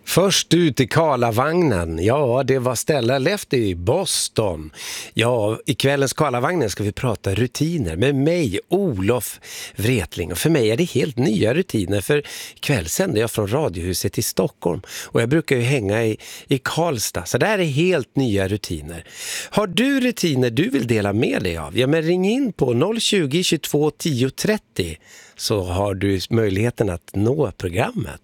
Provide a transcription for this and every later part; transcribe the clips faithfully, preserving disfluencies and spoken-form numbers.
Först ut i Karlavagnen, ja det var Stella Lefty i Boston. Ja, i kvällens Karlavagnen ska vi prata rutiner med mig, Olof Wretling. Och för mig är det helt nya rutiner, för ikväll sänder jag från Radiohuset i Stockholm. Och jag brukar ju hänga i, i Karlstad, så där är helt nya rutiner. Har du rutiner du vill dela med dig av? Ja, men ring in på noll tjugo, tjugotvå, tio trettio så har du möjligheten att nå programmet.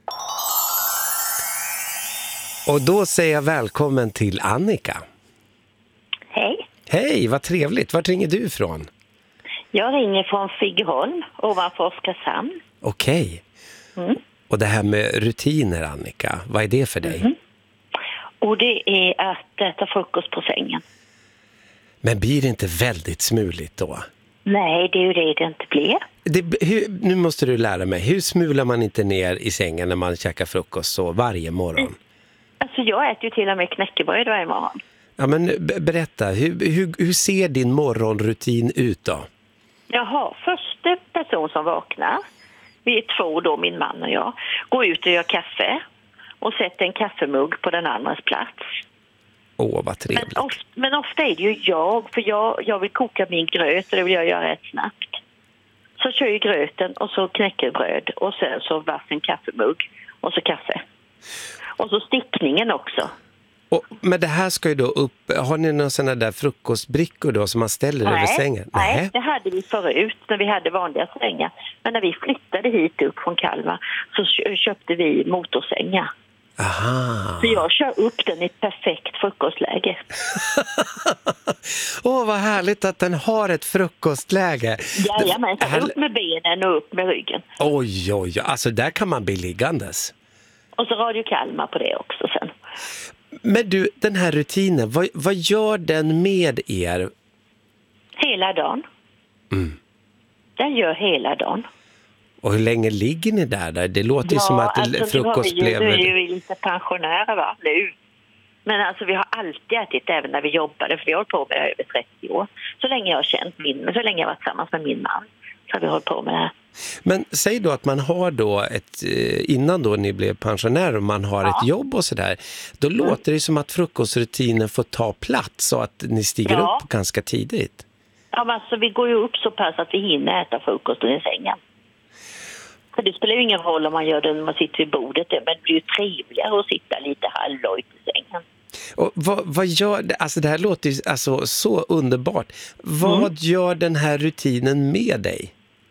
Och då säger jag välkommen till Annika. Hej. Hej, vad trevligt. Vart ringer du ifrån? Jag ringer från Figeholm, ovanför Oskarshamn. Okej. Mm. Och det här med rutiner, Annika, vad är det för dig? Mm. Och det är att äta frukost på sängen. Men blir det inte väldigt smuligt då? Nej, det är ju det det inte blir. Det, hur, nu måste du lära mig, hur smular man inte ner i sängen när man käkar frukost så varje morgon? Alltså jag äter ju till och med knäckebröd varje morgon. Ja, men b- berätta, hur, hur, hur ser din morgonrutin ut då? Jag har första person som vaknar. Vi är två då, min man och jag. Går ut och gör kaffe. Och sätter en kaffemugg på den andras plats. Åh, vad trevligt. Men ofta, men ofta är det ju jag, för jag, jag vill koka min gröt och det vill jag göra rätt snabbt. Så kör jag gröten och så knäckebröd och sen så vassen kaffemugg och så kaffe. Och så stickningen också. Och, men det här ska ju då upp, har ni några sådana där frukostbrickor då som man ställer nej, över sängen? Nej, nej, det hade vi förut när vi hade vanliga sängar. Men när vi flyttade hit upp från Kalmar så köpte vi motorsängar. Aha. Så jag kör upp den i ett perfekt frukostläge. Åh, oh, vad härligt att den har ett frukostläge. Jajamän, här... upp med benen och upp med ryggen. Oj, oj, oj. Alltså där kan man bli liggandes. Och så Radio Kalmar på det också sen. Men du, den här rutinen, vad, vad gör den med er? Hela dagen. Mm. Den gör hela dagen. Och hur länge ligger ni där? där? Det låter ju ja, som att alltså, frukost vi, blev... Nu är ju lite pensionärer va, nu. Men alltså vi har alltid ätit även när vi jobbade, för vi har hållit på med det över trettio år. Så länge jag har känt min, så länge jag har varit tillsammans med min man så har vi hållit på med det här. Men säg då att man har då ett, innan då ni blev pensionärer och man har ja. ett jobb och sådär, då mm. låter det som att frukostrutinen får ta plats så att ni stiger ja. upp ganska tidigt. Ja, men alltså vi går ju upp så pass att vi hinner äta frukosten i sängen. För det spelar ju ingen roll om man gör det när man sitter vid bordet, men det blir ju trevligare att sitta lite halvlojt i sängen. Och vad, vad gör det? Alltså det här låter ju alltså så underbart. Vad mm. gör den här rutinen med dig?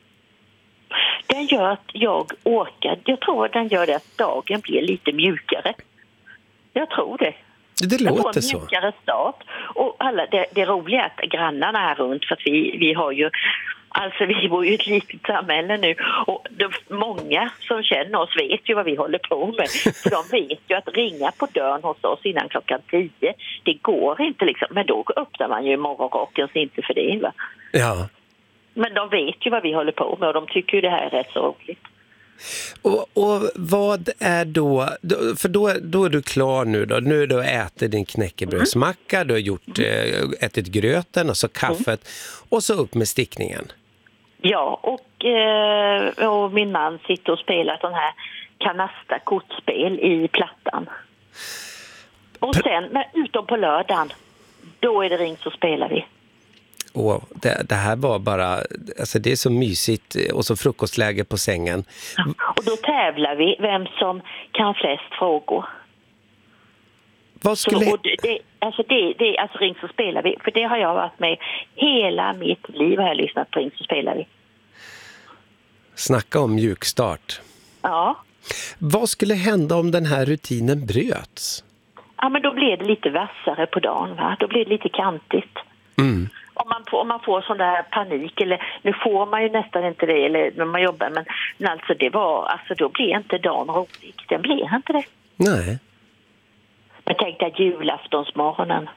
Den gör att jag orkar. Jag tror att den gör det att dagen blir lite mjukare. Jag tror det. Det låter så. En mjukare start. Och alla, det, det roliga är att grannarna är runt, för att vi, vi har ju... Alltså vi bor ju i ett litet samhälle nu och de, många som känner oss vet ju vad vi håller på med. För de vet ju att ringa på dörren hos oss innan klockan tio, det går inte liksom. Men då öppnar man ju morgonrocken så inte för det va. Ja. Men de vet ju vad vi håller på med och de tycker ju det här är rätt så roligt. Och, och vad är då, för då, då är du klar nu då, nu har du ätit din knäckebrödsmacka, du har gjort, mm. ätit gröten och så kaffet mm. och så upp med stickningen. Ja, och, eh, och min man sitter och spelar sån här kanasta-kortspel i plattan. Och sen, men utom på lördagen, då är det ring så spelar vi. Och det, det här var bara, alltså det är så mysigt och så frukostläge på sängen. Ja, och då tävlar vi vem som kan flest frågor. Vad skulle... Så, och det, det, alltså det, det, alltså ring så spelar vi, för det har jag varit med hela mitt liv har jag lyssnat på ring så spelar vi. Snacka om mjukstart. Ja. Vad skulle hända om den här rutinen bröts? Ja, men då blir det lite vassare på dagen va? Då blir det lite kantigt. Mm. Om man, får, om man får sån där panik, eller nu får man ju nästan inte det eller när man jobbar, men, men alltså det var, alltså då blir inte dagen rolig. Den blir inte det. Nej. Men tänk dig julaftonsmorgonen.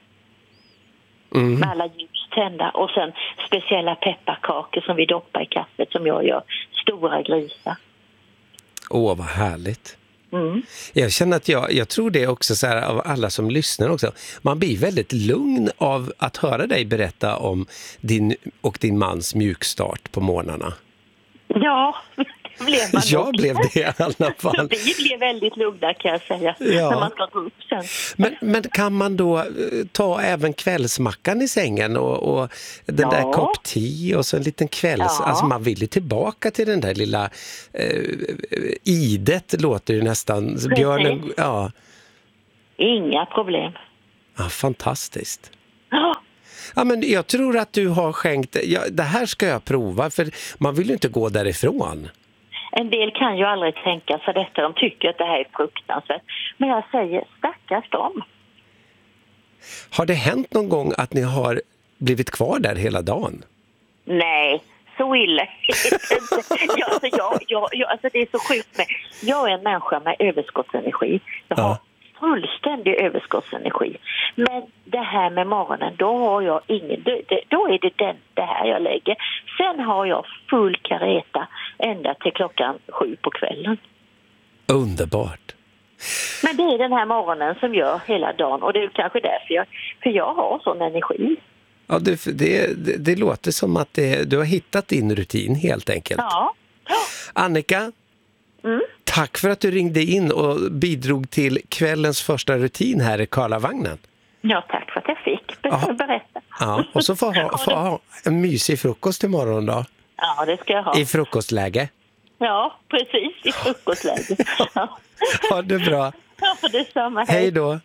Mm. Med alla ljus tända och sen speciella pepparkakor som vi doppar i kaffet som jag gör. Stora grisar. Åh, vad härligt. Mm. Jag känner att jag, jag tror det också så här, av alla som lyssnar också. Man blir väldigt lugn av att höra dig berätta om din och din mans mjukstart på morgnarna. Ja, blev man Jag nog. blev det i alla fall. Vi blev väldigt lugna kan jag säga, Ja. när man ska gå upp sen. Men, men kan man då eh, ta även kvällsmackan i sängen och, och den Ja. där kopp te och så en liten kvälls... Ja. Alltså man vill ju tillbaka till den där lilla eh, idet låter ju nästan. Björnen, ja. Inga problem. Ja, fantastiskt. Ja. Ja, men jag tror att du har skänkt... Ja, det här ska jag prova, för man vill ju inte gå därifrån. En del kan ju aldrig tänka sig detta. De tycker att det här är fruktansvärt. Men jag säger, stackars dem. Har det hänt någon gång att ni har blivit kvar där hela dagen? Nej, så illa. ja, alltså, jag, jag, jag, alltså, det är så sjukt med. Jag är en människa med överskottsenergi. Jag har Ja. fullständig överskottsenergi. Men det här med morgonen, då har jag ingen... Då, då är det den, det här jag lägger. Sen har jag full kareta ända till klockan sju på kvällen. Underbart. Men det är den här morgonen som gör hela dagen. Och det är kanske därför jag... För jag har sån energi. Ja, det, det, det, det låter som att det, du har hittat din rutin helt enkelt. Ja. Annika, Mm. tack för att du ringde in och bidrog till kvällens första rutin här i Karlavagnen. Ja, tack för att jag fick Ja. berätta. Ja, och så får ha, få ha en mysig frukost imorgon då. Ja, det ska jag ha. I frukostläge. Ja, precis. I frukostläge. Ja. Ha det bra. Ja, detsamma. Hej då.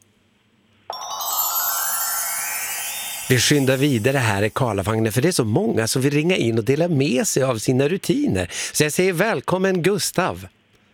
Vi skyndar vidare här i Karlavagnen, för det är så många som vill ringa in och dela med sig av sina rutiner. Så jag säger välkommen Gustav.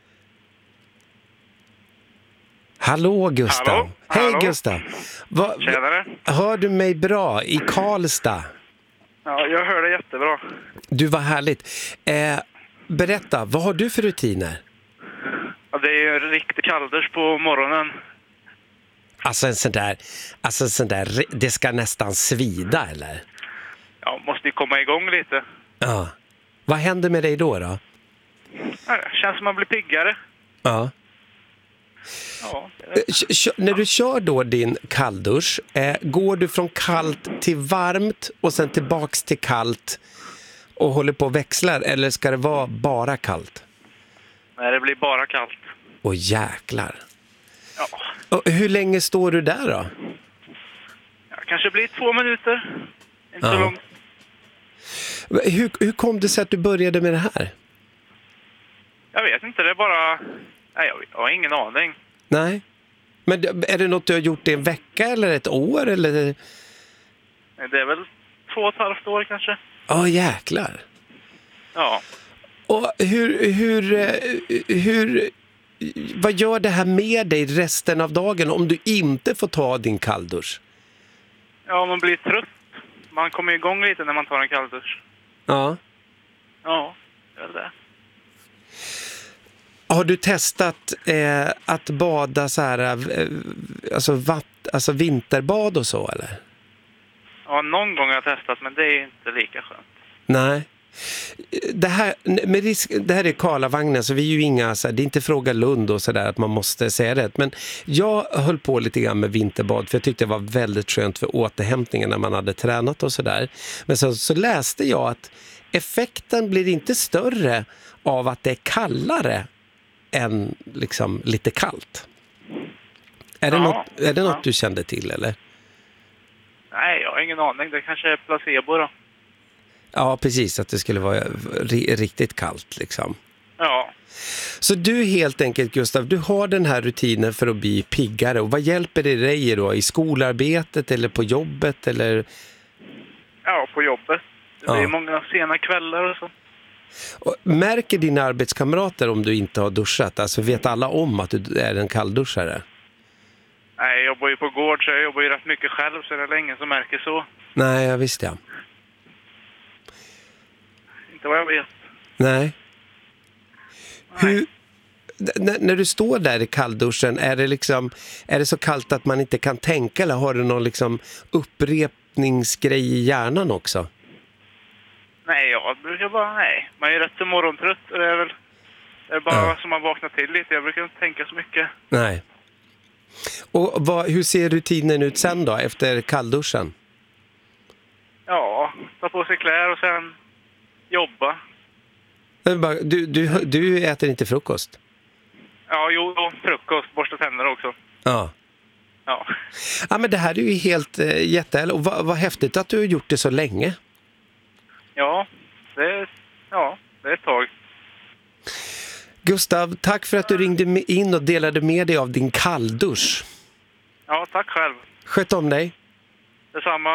Hallå Gustav. Hallå? Hej Hallå? Gustav. Va, Tjenare. hör du mig bra i Karlstad? Ja, jag hör det jättebra. Du, var härligt. Eh, berätta, vad har du för rutiner? Ja, det är ju en riktig kalldusch på morgonen. Alltså en sån där, alltså en sån där, det ska nästan svida eller? Ja, måste ju komma igång lite. Ja. Vad händer med dig då då? Ja, det känns som man blir piggare. Ja. Ja, Eh, k- k- när du kör då din kalldusch, eh, går du från kallt till varmt och sen tillbaks till kallt och håller på och växlar, eller ska det vara bara kallt? nej, det blir bara kallt. Åh jäklar. Ja, Och hur länge står du där då? ja kanske blir två minuter. Inte Ja. så långt. Hur, hur kom det sig att du började med det här? Jag vet inte, det är bara... Nej, jag, jag har ingen aning. Nej. Men det- är det något du har gjort i en vecka eller ett år? Eller? Det är väl två och ett halvt år kanske. Åh jäklar. Ja. Och hur, hur, eh, hur, vad gör det här med dig resten av dagen om du inte får ta din kalldusch? Ja, man blir trött. Man kommer igång lite när man tar en kalldusch. Ja. Ja, det är det. Har du testat eh, att bada så här, eh, alltså, vatt, alltså vinterbad och så eller? Ja, någon gång har jag testat, men det är inte lika skönt. Nej. Det här, med risk, det här är Karlavagnen, så vi är ju inga, så här, det är inte Fråga Lund och sådär att man måste säga rätt. Men jag höll på lite grann med vinterbad för jag tyckte det var väldigt skönt för återhämtningen när man hade tränat och sådär. Men så, så läste jag att effekten blir inte större av att det är kallare än liksom lite kallt. Är det, Ja, något, är det något ja. du kände till eller? Nej, jag har ingen aning. Det kanske är placebo då. Ja, precis, att det skulle vara ri- riktigt kallt liksom. Ja. Så du helt enkelt, Gustav, du har den här rutinen för att bli piggare. Och vad hjälper det dig då? I skolarbetet eller på jobbet? Eller? Ja, på jobbet. Det Ja. blir många sena kvällar och så. Och märker dina arbetskamrater om du inte har duschat? Alltså vet alla om att du är en kallduschare? Nej, jag jobbar ju på gård så jag jobbar ju rätt mycket själv så det är ingen som märker så. Nej, jag visste jag. Inte vad jag vet. Nej. Nej. Hur, n- när du står där i kallduschen, är det liksom, är det så kallt att man inte kan tänka, eller har du någon liksom upprepningsgrej i hjärnan också? Nej, jag brukar bara, nej. Man är ju rätt så morgontrött och det är väl det är bara Ja. som man vaknar till lite. Jag brukar inte tänka så mycket. Nej. Och vad, hur ser rutinen ut sen då, efter kallduschen? Ja, ta på sig kläder och sen jobba. Jag bara, Du, du, du äter inte frukost? Ja, jo, jo, frukost, borsta tänder också. Ja. Ja. Ja, men det här är ju helt äh, jättehärligt. Och vad, vad häftigt att du har gjort det så länge. Ja, det, ja, det är ett tag. Gustav, tack för att du ringde in och delade med dig av din kalldusch. Ja, tack själv. Sköt om dig. Detsamma.